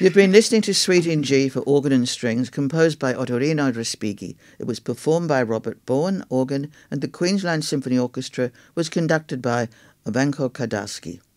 You've been listening to Suite in G for organ and strings, composed by Ottorino Respighi. It was performed by Robert Bourne, organ, and the Queensland Symphony Orchestra was conducted by Ivanko Kardarsky.